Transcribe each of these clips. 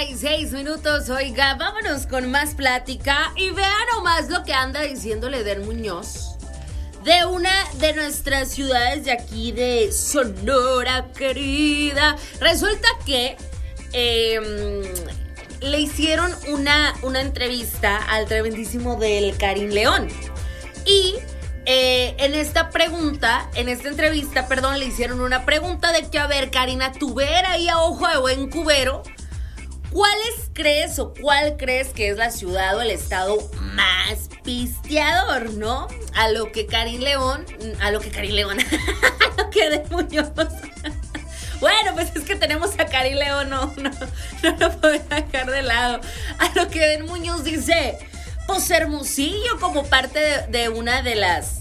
9:36. Oiga, vámonos con más plática y vean nomás lo que anda diciéndole Eden Muñoz de una de nuestras ciudades de aquí de Sonora, querida. Resulta que le hicieron una entrevista al tremendísimo del Karim León. Y en esta entrevista, le hicieron una pregunta de que, a ver, Karina, tú ver ahí a ojo de buen cubero, ¿cuál crees que es la ciudad o el estado más pisteador, no? A lo que Eden Muñoz. Bueno, pues es que tenemos a Karim León, no lo puedo dejar de lado. A lo que Eden Muñoz dice, pues Hermosillo como parte de una de las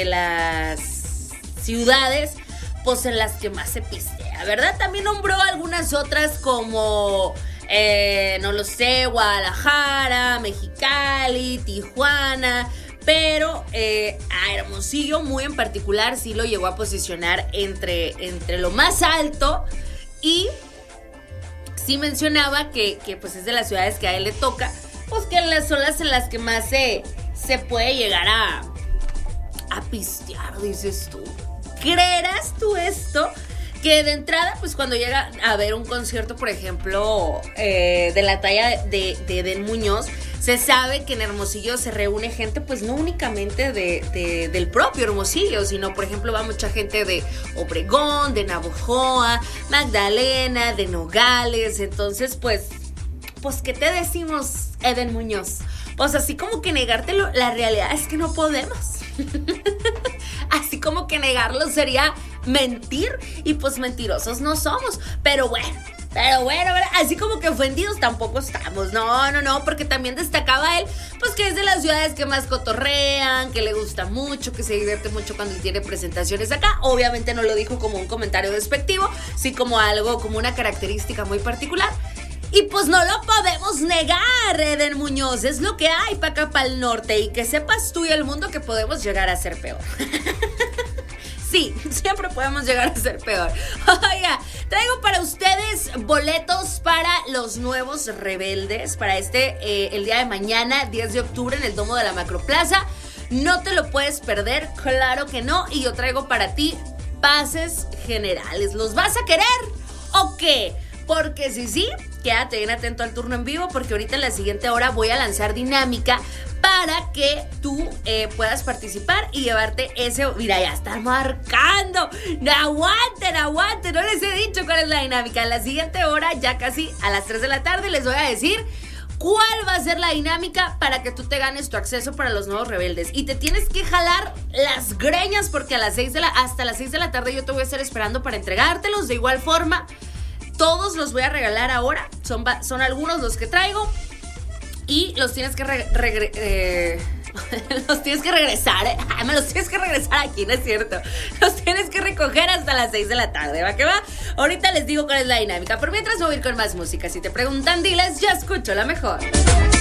ciudades, pues en las que más se pistea, ¿verdad? También nombró algunas otras como, no lo sé, Guadalajara, Mexicali, Tijuana, pero a Hermosillo muy en particular sí lo llegó a posicionar entre lo más alto, y sí mencionaba que pues es de las ciudades que a él le toca, pues que son las en las que más se puede llegar a pistear, dices tú. ¿Creerás tú esto? Que de entrada, pues cuando llega a ver un concierto, por ejemplo, de la talla de Eden Muñoz, se sabe que en Hermosillo se reúne gente, pues no únicamente del propio Hermosillo, sino, por ejemplo, va mucha gente de Obregón, de Navojoa, Magdalena, de Nogales. Entonces, pues, ¿qué te decimos, Eden Muñoz? Pues así como que negártelo, la realidad es que no podemos. Así como que negarlo sería mentir, y pues mentirosos no somos. Pero bueno, así como que ofendidos tampoco estamos. No, porque también destacaba él, pues que es de las ciudades que más cotorrean, que le gusta mucho, que se divierte mucho cuando tiene presentaciones acá. Obviamente no lo dijo como un comentario despectivo, sí como algo, como una característica muy particular. Y pues no lo podemos negar, Eden Muñoz, es lo que hay para acá, para el norte, y que sepas tú y el mundo que podemos llegar a ser peor. Sí, siempre podemos llegar a ser peor. Oiga, traigo para ustedes boletos para los nuevos rebeldes, para el día de mañana, 10 de octubre, en el Domo de la Macroplaza. No te lo puedes perder, claro que no. Y yo traigo para ti pases generales. ¿Los vas a querer o qué? Porque sí, quédate bien atento al turno en vivo, porque ahorita en la siguiente hora voy a lanzar dinámica para que tú puedas participar y llevarte ese... Mira, ya están marcando. No aguanten, no les he dicho cuál es la dinámica. En la siguiente hora, ya casi a las 3 de la tarde, les voy a decir cuál va a ser la dinámica para que tú te ganes tu acceso para los nuevos rebeldes. Y te tienes que jalar las greñas, porque hasta las 6 de la tarde yo te voy a estar esperando para entregártelos. De igual forma, todos los voy a regalar ahora. Son algunos los que traigo. Y los tienes que los tienes que regresar, me los tienes que regresar aquí, ¿no es cierto? Los tienes que recoger hasta las 6 de la tarde, ¿va que va? Ahorita les digo cuál es la dinámica. Por mientras voy a ir con más música. Si te preguntan, diles, yo escucho la mejor.